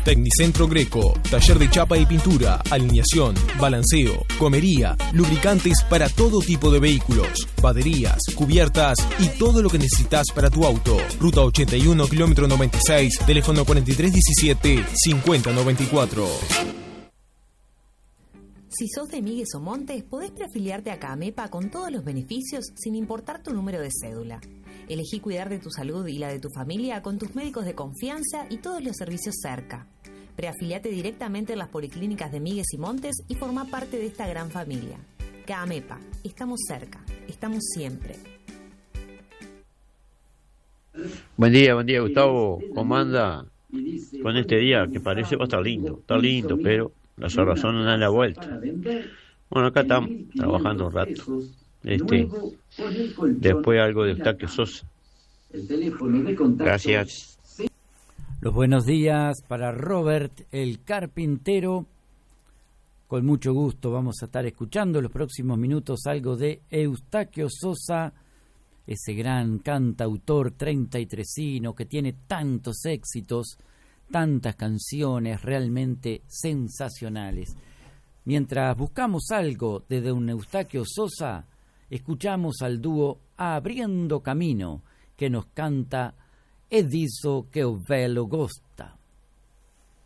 Tecnicentro Greco, taller de chapa y pintura, alineación, balanceo, gomería, lubricantes para todo tipo de vehículos, baterías, cubiertas y todo lo que necesitas para tu auto. Ruta 81, kilómetro 96, teléfono 4317-5094. Si sos de Migues o Montes, podés preafiliarte a CAMEPA con todos los beneficios sin importar tu número de cédula. Elegí cuidar de tu salud y la de tu familia con tus médicos de confianza y todos los servicios cerca. Preafiliate directamente en las policlínicas de Migues y Montes y forma parte de esta gran familia. CAMEPA, estamos cerca, estamos siempre. Buen día Gustavo, ¿cómo anda con este día que parece va a estar lindo, pero la salvación no da la vuelta. Bueno, acá estamos trabajando un rato. Después algo de Eustaquio Sosa. Gracias. Los buenos días para Robert, el carpintero. Con mucho gusto vamos a estar escuchando en los próximos minutos algo de Eustaquio Sosa, ese gran cantautor 33ino que tiene tantos éxitos, tantas canciones realmente sensacionales. Mientras buscamos algo de un Eustaquio Sosa, escuchamos al dúo Abriendo Camino, que nos canta E diso che ho ve lo gosto.